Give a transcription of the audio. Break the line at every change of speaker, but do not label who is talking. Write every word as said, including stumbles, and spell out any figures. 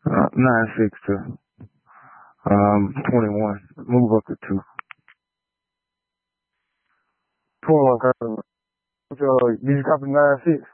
Uh, nine six to um twenty-one. Move up to two.
twenty-one. Uh, did you copy nine six?